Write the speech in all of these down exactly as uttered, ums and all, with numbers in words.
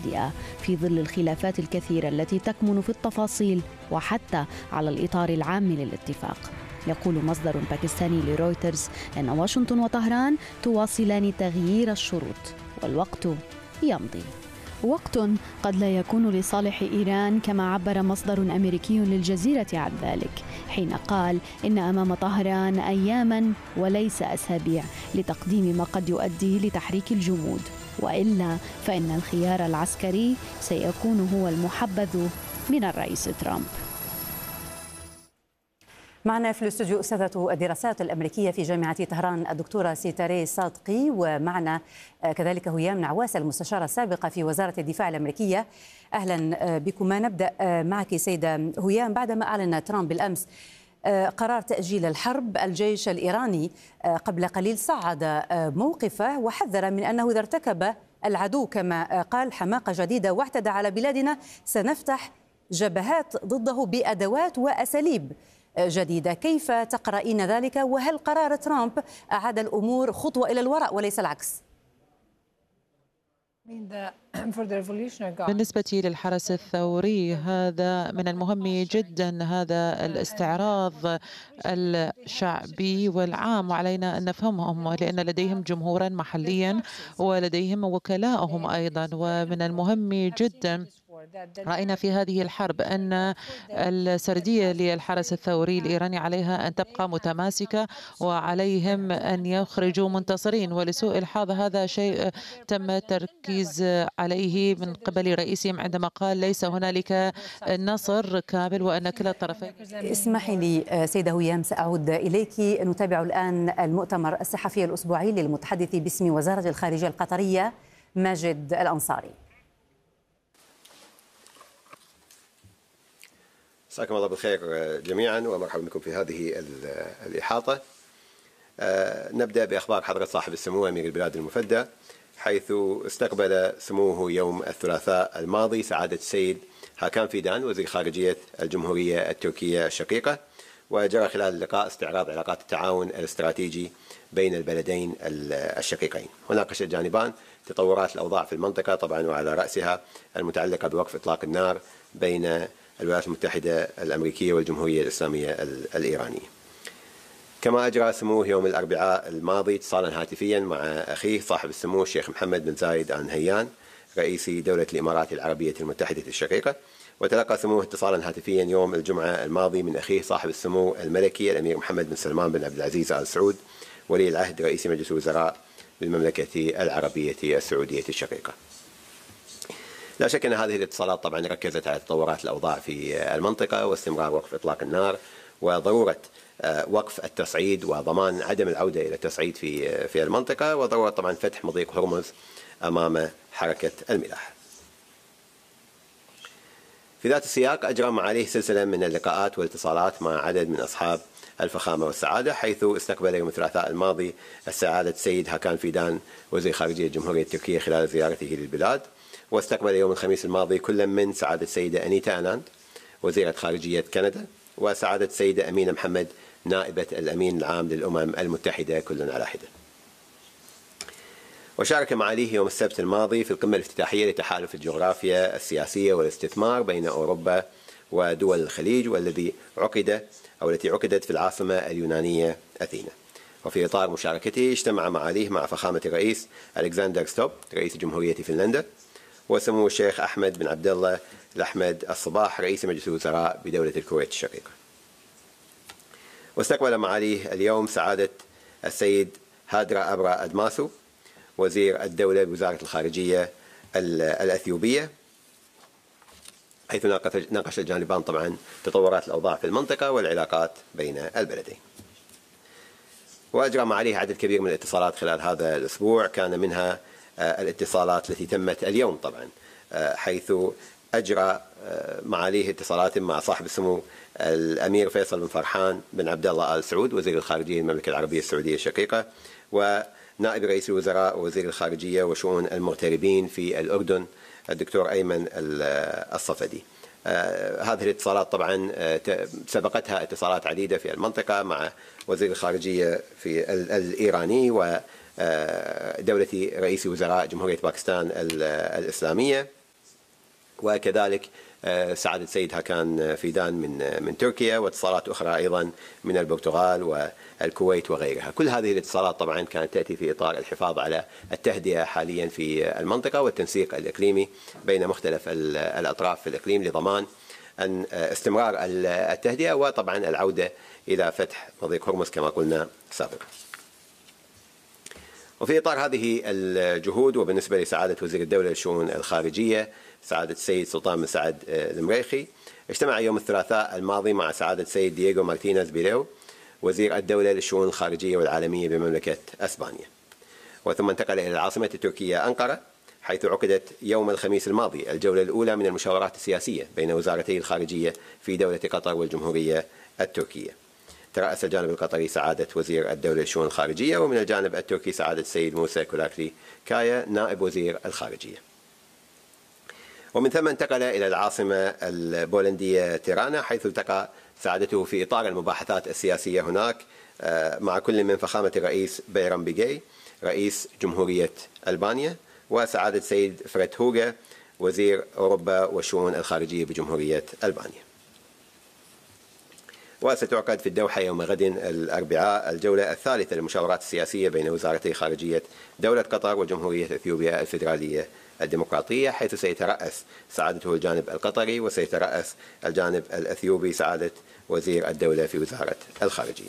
التهدئة في ظل الخلافات الكثيرة التي تكمن في التفاصيل وحتى على الإطار العام للاتفاق. يقول مصدر باكستاني لرويترز أن واشنطن وطهران تواصلان تغيير الشروط والوقت يمضي. وقت قد لا يكون لصالح إيران كما عبر مصدر أمريكي للجزيرة عن ذلك حين قال إن أمام طهران أياما وليس أسابيع لتقديم ما قد يؤدي لتحريك الجمود، وإلا فإن الخيار العسكري سيكون هو المحبذ من الرئيس ترامب. معنا في الاستوديو أستاذة الدراسات الأمريكية في جامعة طهران الدكتورة سيتاري صادقي، ومعنا كذلك هيام نعواس المستشارة السابقة في وزارة الدفاع الأمريكية. أهلا بكما. نبدأ معك سيدة هيام. بعدما أعلن ترامب بالأمس قرار تأجيل الحرب، الجيش الإيراني قبل قليل صعد موقفه وحذر من أنه إذا ارتكب العدو كما قال حماقة جديدة واعتدى على بلادنا سنفتح جبهات ضده بأدوات وأساليب جديدة. كيف تقرأين ذلك؟ وهل قرار ترامب أعاد الأمور خطوة إلى الوراء وليس العكس؟ بالنسبة للحرس الثوري هذا من المهم جدا، هذا الاستعراض الشعبي والعام، وعلينا أن نفهمهم لأن لديهم جمهورا محليا ولديهم وكلاءهم أيضا. ومن المهم جدا رأينا في هذه الحرب أن السردية للحرس الثوري الإيراني عليها أن تبقى متماسكة وعليهم أن يخرجوا منتصرين، ولسوء الحظ هذا شيء تم التركيز عليه من قبل رئيسهم عندما قال ليس هنالك نصر كامل وأن كلا الطرفين. اسمحي لي سيدة هيام سأعود إليك. نتابع الآن المؤتمر الصحفي الأسبوعي للمتحدث باسم وزارة الخارجية القطرية ماجد الأنصاري. مساكم الله بالخير جميعا ومرحبا بكم في هذه الإحاطة. نبدأ بأخبار حضرة صاحب السمو أمير البلاد المفدى، حيث استقبل سموه يوم الثلاثاء الماضي سعادة السيد هاكان فيدان وزير خارجية الجمهورية التركية الشقيقة، وجرى خلال اللقاء استعراض علاقات التعاون الاستراتيجي بين البلدين الشقيقين. وناقش الجانبان تطورات الأوضاع في المنطقة طبعا، وعلى رأسها المتعلقة بوقف إطلاق النار بين الولايات المتحدة الأمريكية والجمهورية الإسلامية الإيرانية. كما أجرى سموه يوم الأربعاء الماضي اتصالا هاتفيا مع أخيه صاحب السمو الشيخ محمد بن زايد آل نهيان رئيس دولة الإمارات العربية المتحدة الشقيقة. وتلقى سموه اتصالا هاتفيا يوم الجمعة الماضي من أخيه صاحب السمو الملكي الأمير محمد بن سلمان بن عبد العزيز آل سعود ولي العهد رئيس مجلس الوزراء بالمملكة العربية السعودية الشقيقة. لا شك أن هذه الاتصالات طبعا ركزت على تطورات الأوضاع في المنطقة واستمرار وقف إطلاق النار وضرورة وقف التصعيد وضمان عدم العودة إلى التصعيد في في المنطقة، وضرورة طبعا فتح مضيق هرمز أمام حركة الملاحة. في ذات السياق أجرى معاليه سلسلة من اللقاءات والاتصالات مع عدد من أصحاب الفخامة والسعادة، حيث استقبل يوم الثلاثاء الماضي السعادة السيد هاكان فيدان وزير خارجية الجمهورية التركية خلال زيارته للبلاد. واستقبل يوم الخميس الماضي كل من سعادة السيدة أنيتا أناند وزيرة خارجية كندا وسعادة السيدة أمينة محمد نائبة الأمين العام للأمم المتحدة كل على حدة. وشارك معاليه يوم السبت الماضي في القمة الافتتاحية لتحالف الجغرافيا السياسية والاستثمار بين أوروبا ودول الخليج، والذي عقد أو التي عقدت في العاصمة اليونانية أثينا. وفي إطار مشاركته اجتمع معاليه مع فخامة الرئيس ألكسندر ستوب رئيس جمهورية فنلندا وسمو الشيخ أحمد بن عبد الله الأحمد الصباح رئيس مجلس الوزراء بدولة الكويت الشقيقة. واستقبل معاليه اليوم سعادة السيد هادرا أبرا أدماسو وزير الدولة بوزارة الخارجية الأثيوبية، حيث ناقش الجانبان طبعا تطورات الأوضاع في المنطقة والعلاقات بين البلدين. وأجرى معاليه عدد كبير من الاتصالات خلال هذا الأسبوع، كان منها الاتصالات التي تمت اليوم طبعا، حيث أجرى معاليه اتصالات مع صاحب السمو الأمير فيصل بن فرحان بن عبد الله آل سعود وزير الخارجية المملكة العربية السعودية الشقيقة ونائب رئيس الوزراء ووزير الخارجية وشؤون المغتربين في الأردن الدكتور أيمن الصفدي. هذه الاتصالات طبعا سبقتها اتصالات عديدة في المنطقة مع وزير الخارجية في الإيراني و دولة رئيس وزراء جمهورية باكستان الإسلامية وكذلك سعادة السيد هاكان فيدان من من تركيا، واتصالات أخرى أيضا من البرتغال والكويت وغيرها. كل هذه الاتصالات طبعا كانت تأتي في إطار الحفاظ على التهدئة حاليا في المنطقة والتنسيق الإقليمي بين مختلف الأطراف في الإقليم لضمان أن استمرار التهدئة وطبعا العودة إلى فتح مضيق هرمز كما قلنا سابقا. وفي إطار هذه الجهود وبالنسبة لسعادة وزير الدولة للشؤون الخارجية سعادة السيد سلطان بن سعد المريخي، اجتمع يوم الثلاثاء الماضي مع سعادة السيد دييغو مارتينيز بيريو وزير الدولة للشؤون الخارجية والعالمية بمملكة أسبانيا، وثم انتقل إلى العاصمة التركية أنقرة، حيث عقدت يوم الخميس الماضي الجولة الأولى من المشاورات السياسية بين وزارتي الخارجية في دولة قطر والجمهورية التركية. ترأس الجانب القطري سعادة وزير الدولة للشؤون الخارجية، ومن الجانب التركي سعادة السيد موسى كولاكلي كايا نائب وزير الخارجية. ومن ثم انتقل إلى العاصمة البولندية تيرانا، حيث التقى سعادته في إطار المباحثات السياسية هناك مع كل من فخامة الرئيس بيرام بيجي رئيس جمهورية ألبانيا وسعادة السيد فريد هوغا وزير أوروبا والشؤون الخارجية بجمهورية ألبانيا. وستعقد في الدوحة يوم غد الأربعاء الجولة الثالثة للمشاورات السياسية بين وزارتي خارجية دولة قطر وجمهورية إثيوبيا الفيدرالية الديمقراطية، حيث سيترأس سعادته الجانب القطري وسيترأس الجانب الأثيوبي سعادة وزير الدولة في وزارة الخارجية.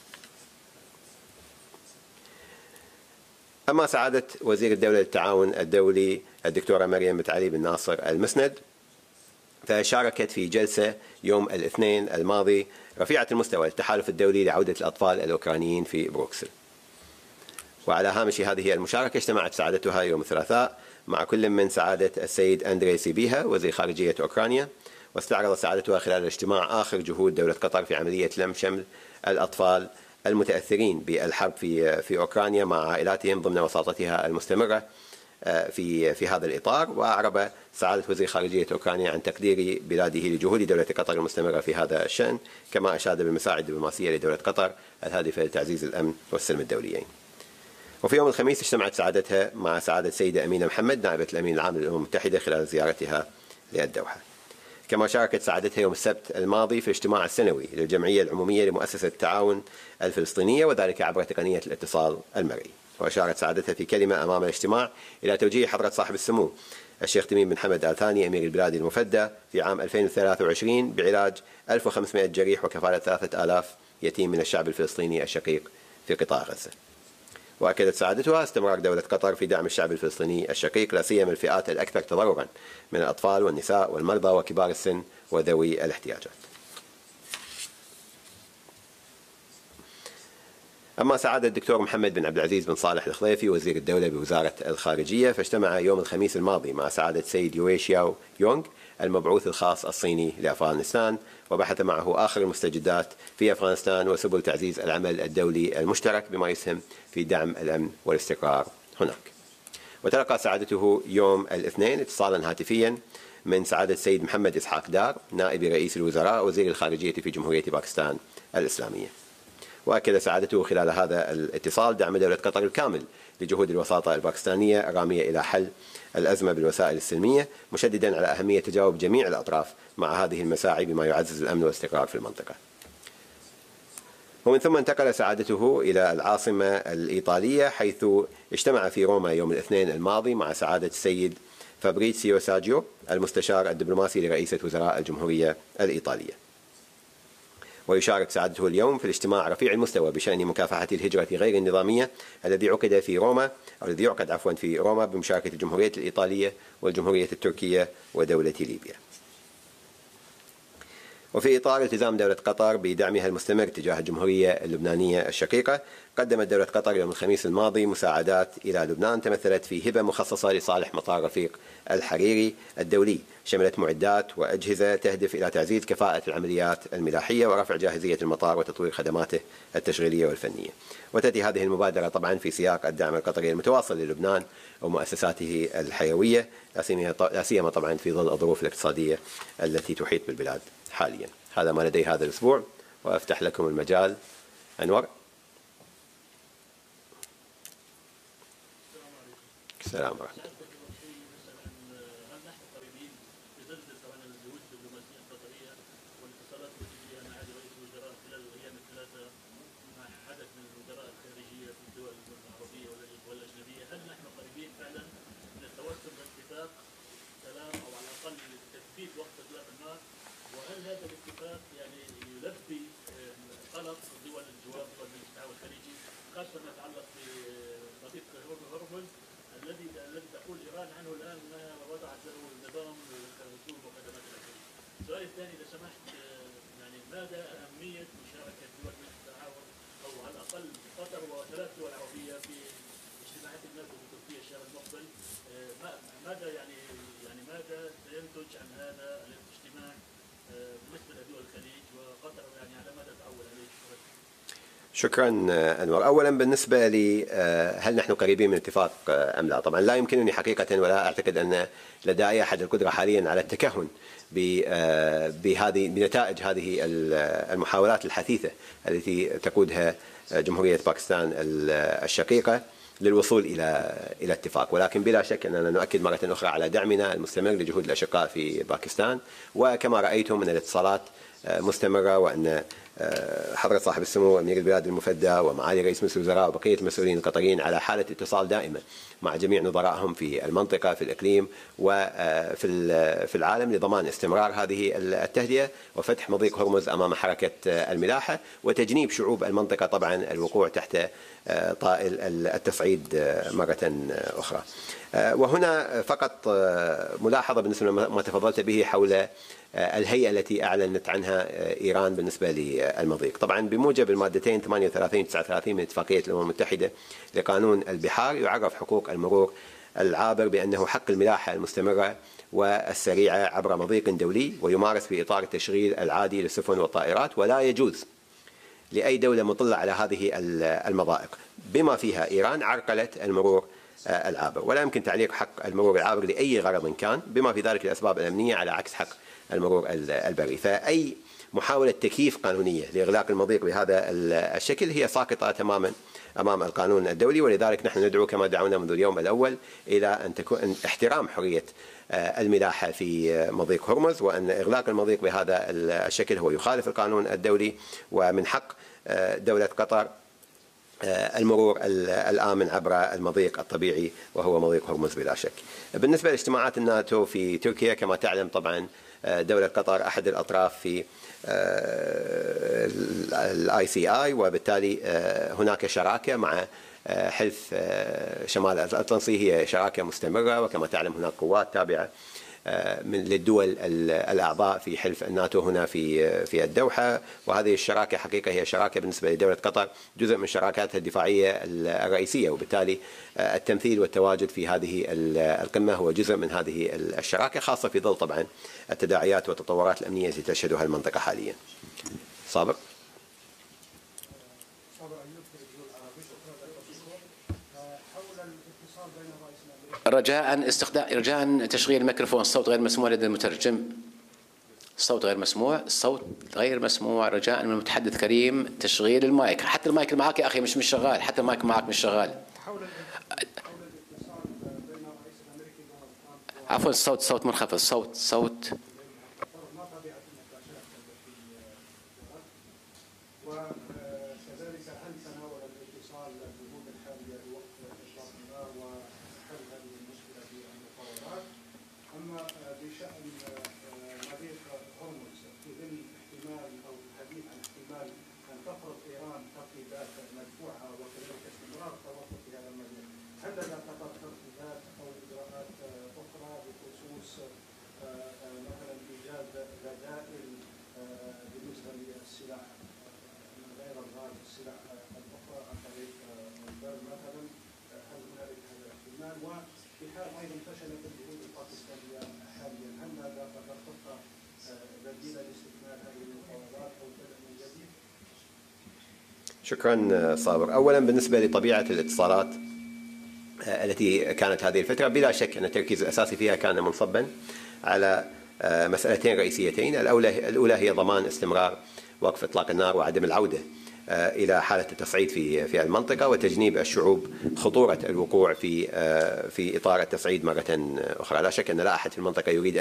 أما سعادة وزير الدولة للتعاون الدولي الدكتورة مريم متعلي بن ناصر المسند، فشاركت في جلسة يوم الاثنين الماضي رفيعة المستوى التحالف الدولي لعودة الأطفال الأوكرانيين في بروكسل. وعلى هامش هذه المشاركة اجتمعت سعادتها يوم الثلاثاء مع كل من سعادة السيد أندري سيبيها وزير خارجية أوكرانيا، واستعرض سعادتها خلال الاجتماع آخر جهود دولة قطر في عملية لم شمل الأطفال المتأثرين بالحرب في في أوكرانيا مع عائلاتهم ضمن وساطتها المستمرة في في هذا الإطار. وأعرب سعادة وزير خارجية أوكرانيا عن تقدير بلاده لجهود دولة قطر المستمرة في هذا الشأن، كما أشاد بالمساعي الدبلوماسية لدولة قطر الهادفة لتعزيز الأمن والسلم الدوليين. وفي يوم الخميس اجتمعت سعادتها مع سعادة السيدة أمينة محمد نائبة الأمين العام للأمم المتحدة خلال زيارتها للدوحة. كما شاركت سعادتها يوم السبت الماضي في الاجتماع السنوي للجمعية العمومية لمؤسسة التعاون الفلسطينية، وذلك عبر تقنية الاتصال المرئي. وأشارت سعادتها في كلمة أمام الاجتماع إلى توجيه حضرة صاحب السمو الشيخ تميم بن حمد آل ثاني أمير البلاد المفدى في عام ألفين وثلاثة وعشرين بعلاج ألف وخمسمائة جريح وكفالة ثلاثة آلاف يتيم من الشعب الفلسطيني الشقيق في قطاع غزة. وأكدت سعادتها استمرار دولة قطر في دعم الشعب الفلسطيني الشقيق، لا سيما الفئات الأكثر تضررا من الأطفال والنساء والمرضى وكبار السن وذوي الاحتياجات. أما سعادة الدكتور محمد بن عبد العزيز بن صالح الخليفي وزير الدولة بوزارة الخارجية، فاجتمع يوم الخميس الماضي مع سعادة السيد يوي شياو يونغ المبعوث الخاص الصيني لأفغانستان، وبحث معه آخر المستجدات في أفغانستان وسبل تعزيز العمل الدولي المشترك بما يسهم في دعم الأمن والاستقرار هناك. وتلقى سعادته يوم الاثنين اتصالا هاتفيا من سعادة السيد محمد إسحاق دار نائب رئيس الوزراء وزير الخارجية في جمهورية باكستان الإسلامية. وأكد سعادته خلال هذا الاتصال دعم دولة قطر الكامل لجهود الوساطة الباكستانية الرامية إلى حل الأزمة بالوسائل السلمية، مشددا على أهمية تجاوب جميع الأطراف مع هذه المساعي بما يعزز الأمن والاستقرار في المنطقة. ومن ثم انتقل سعادته إلى العاصمة الإيطالية، حيث اجتمع في روما يوم الاثنين الماضي مع سعادة السيد فابريتسيو ساجيو المستشار الدبلوماسي لرئيسة وزراء الجمهورية الإيطالية. ويشارك سعادته اليوم في الاجتماع رفيع المستوى بشأن مكافحة الهجرة غير النظامية الذي عقد في روما أو الذي يعقد عفوا في روما بمشاركة الجمهورية الإيطالية والجمهورية التركية ودولة ليبيا. وفي إطار التزام دولة قطر بدعمها المستمر تجاه الجمهورية اللبنانية الشقيقة، قدمت دولة قطر يوم الخميس الماضي مساعدات إلى لبنان تمثلت في هبة مخصصة لصالح مطار رفيق الحريري الدولي، شملت معدات وأجهزة تهدف إلى تعزيز كفاءة العمليات الملاحية ورفع جاهزية المطار وتطوير خدماته التشغيلية والفنية. وتأتي هذه المبادرة طبعا في سياق الدعم القطري المتواصل للبنان ومؤسساته الحيوية، لا سيما طبعا في ظل الظروف الاقتصادية التي تحيط بالبلاد حاليا. هذا ما لدي هذا الأسبوع، وأفتح لكم المجال. أنور. السلام ورحمة الله. الاتفاق يعني يلبي طلب دول الجوار دول التعاون الخليجي، خاصة ما يتعلق بمضيق هرمز الذي الذي تقول إيران عنه الآن ما وضعت له النظام للوصول وخدمات الخليج. السؤال الثاني إذا سمحت، يعني ماذا أهمية مشاركة دول التعاون أو على الأقل قطر وثلاث دول عربية في اجتماعات الناتو في تركيا الشهر المقبل؟ ماذا يعني يعني ماذا سينتج عن هذا الاجتماع بالنسبة لدول الخليج وقطر، يعني على ماذا تعول عليه؟ شكرا أنور. أولا بالنسبة لي هل نحن قريبين من اتفاق أم لا؟ طبعا لا يمكنني حقيقة ولا أعتقد أن لدى أي أحد القدرة حاليا على التكهن بهذه بنتائج هذه المحاولات الحثيثة التي تقودها جمهورية باكستان الشقيقة للوصول إلى إلى اتفاق، ولكن بلا شك أننا نؤكد مرة أخرى على دعمنا المستمر لجهود الأشقاء في باكستان، وكما رأيتم من الاتصالات مستمرة، وأن حضرة صاحب السمو أمير البلاد المفدى ومعالي رئيس مجلس الوزراء وبقية المسؤولين القطريين على حالة اتصال دائمة مع جميع نظرائهم في المنطقة في الإقليم وفي في العالم لضمان استمرار هذه التهدئة وفتح مضيق هرمز أمام حركة الملاحة وتجنيب شعوب المنطقة طبعا الوقوع تحت طائل التصعيد مرة أخرى. وهنا فقط ملاحظة بالنسبة لما تفضلت به حول الهيئة التي أعلنت عنها إيران بالنسبة للمضيق. طبعا بموجب المادتين ثمانية وثلاثين وتسعة وثلاثين من اتفاقية الأمم المتحدة لقانون البحار يعرف حقوق المرور العابر بأنه حق الملاحة المستمرة والسريعة عبر مضيق دولي، ويمارس في إطار التشغيل العادي للسفن والطائرات، ولا يجوز لأي دولة مطلة على هذه المضائق بما فيها إيران عرقلة المرور العابر، ولا يمكن تعليق حق المرور العابر لأي غرض كان بما في ذلك الأسباب الأمنية على عكس حق المرور البري. فأي محاولة تكييف قانونية لإغلاق المضيق بهذا الشكل هي ساقطة تماما أمام القانون الدولي، ولذلك نحن ندعو كما دعونا منذ اليوم الأول إلى أن تكون احترام حرية الملاحة في مضيق هرمز، وأن إغلاق المضيق بهذا الشكل هو يخالف القانون الدولي، ومن حق دولة قطر المرور الآمن عبر المضيق الطبيعي وهو مضيق هرمز بلا شك. بالنسبة لاجتماعات الناتو في تركيا كما تعلم طبعا دولة قطر أحد الأطراف في الاي سي اي، وبالتالي هناك شراكة مع حلف شمال الأطلسي، هي شراكة مستمرة، وكما تعلم هناك قوات تابعة من للدول الأعضاء في حلف الناتو هنا في في الدوحة، وهذه الشراكة حقيقة هي شراكة بالنسبة لدولة قطر جزء من شراكاتها الدفاعية الرئيسية، وبالتالي التمثيل والتواجد في هذه القمة هو جزء من هذه الشراكة، خاصة في ظل طبعا التداعيات والتطورات الأمنية التي تشهدها المنطقة حاليا. صابر. رجاء استخدام رجاء تشغيل الميكروفون، الصوت غير مسموع لدى المترجم. الصوت غير مسموع، الصوت غير مسموع، رجاء من المتحدث كريم تشغيل المايك. حتى المايك اللي معك يا أخي مش مش شغال، حتى المايك معك مش شغال. عفوا الصوت صوت منخفض، صوت صوت شكرا صابر. أولا بالنسبة لطبيعة الاتصالات التي كانت هذه الفترة، بلا شك أن التركيز الأساسي فيها كان منصبا على مسألتين رئيسيتين. الأولى الأولى هي ضمان استمرار وقف إطلاق النار وعدم العودة إلى حالة التصعيد في في المنطقة، وتجنيب الشعوب خطورة الوقوع في في إطار التصعيد مرة أخرى. لا شك أن لا أحد في المنطقة يريد